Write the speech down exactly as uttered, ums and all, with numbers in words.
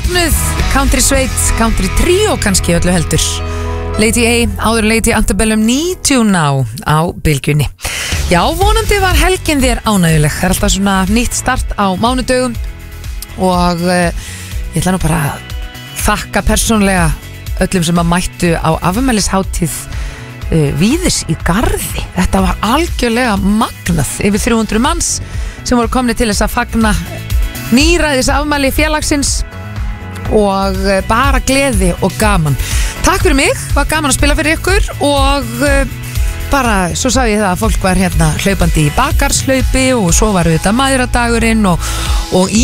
mögnuð country sveit, country trio kannski öllu heldur. Lady A, áður Lady Antebellum níutíu Now á bylgjunni. Já, vonandi var helgin þér ánægjuleg. Það er alltaf svona nýtt start á mánudögum og uh, ég ætla nú bara að þakka persónulega öllum sem að mættu á afmælishátíð uh, Víðis í Garði. Þetta var algjörlega magnað, yfir þrjú hundruð manns sem voru komni til þess að fagna nýræðis afmæli félagsins og uh, bara gleði og gaman. Takk fyrir mig, var gaman að spila fyrir ykkur og uh, bara, svo sá ég það að fólk var hérna hlaupandi í bakarslaupi og svo var þetta mæðradagurinn og, og í